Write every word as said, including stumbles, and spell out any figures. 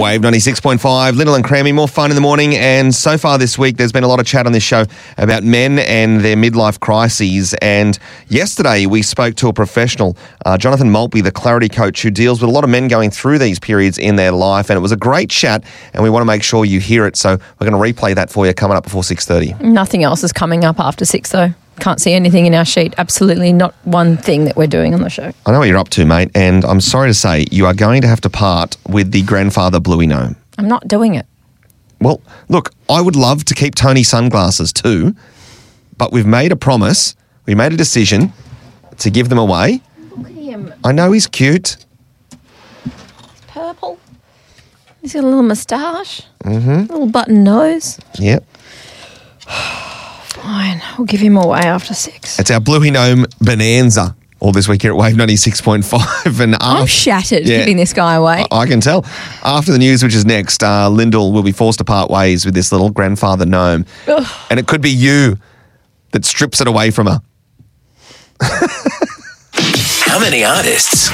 Wave ninety-six point five, Little and Crammy, more fun in the morning. And so far this week, there's been a lot of chat on this show about men and their midlife crises. And yesterday, we spoke to a professional, uh, Jonathan Maltby, the clarity coach, who deals with a lot of men going through these periods in their life. And it was a great chat, and we want to make sure you hear it. So we're going to replay that for you coming up before six thirty. Nothing else is coming up after six, though. Can't see anything in our sheet. Absolutely not one thing that we're doing on the show. I know what you're up to, mate, and I'm sorry to say you are going to have to part with the grandfather Bluey gnome. I'm not doing it. Well, look, I would love to keep Tony's sunglasses too, but we've made a promise, we made a decision to give them away. Look at him. I know he's cute. He's purple. He's got a little moustache. Mm-hmm. A little button nose. Yep. Fine, we'll give him away after six. It's our Bluey gnome bonanza all this week here at Wave ninety-six point five. And I'm after, shattered yeah, giving this guy away. I, I can tell. After the news, which is next, uh, Lyndall will be forced to part ways with this little grandfather gnome. Ugh. And it could be you that strips it away from her. How many artists